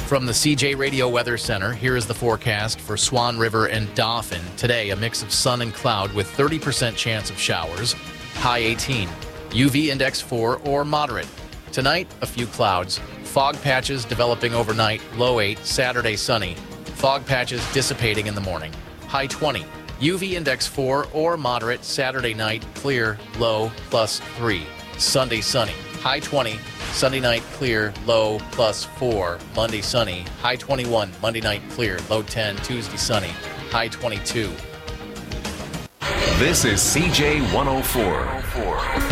From the CJ Radio Weather Center, here is the forecast for Swan River and Dauphin. Today, a mix of sun and cloud with 30% chance of showers, high 18. UV index 4 or moderate. Tonight, a few clouds. Fog patches developing overnight, low 8. Saturday, sunny. Fog patches dissipating in the morning, high 20. UV index 4 or moderate. Saturday night, clear, low, plus 3. Sunday, sunny, high 20. Sunday night, clear, low, plus 4. Monday, sunny, high 21. Monday night, clear, low 10. Tuesday, sunny, high 22. This is CJ 104.